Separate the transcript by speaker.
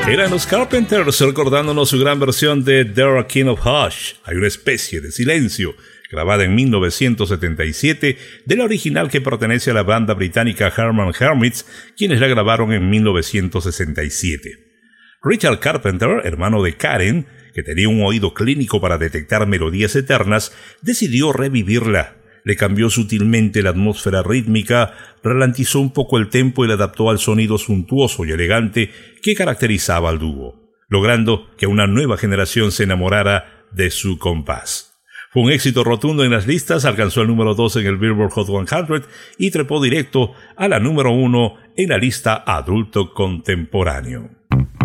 Speaker 1: Eran los Carpenters recordándonos su gran versión de There a King of Hush. Hay una especie de silencio, grabada en 1977, de la original que pertenece a la banda británica Herman Hermits, quienes la grabaron en 1967. Richard Carpenter, hermano de Karen, que tenía un oído clínico para detectar melodías eternas, decidió revivirla. Le cambió sutilmente la atmósfera rítmica, ralentizó un poco el tempo y la adaptó al sonido suntuoso y elegante que caracterizaba al dúo, logrando que una nueva generación se enamorara de su compás. Fue un éxito rotundo en las listas, alcanzó el número 2 en el Billboard Hot 100 y trepó directo a la número 1 en la lista adulto contemporáneo.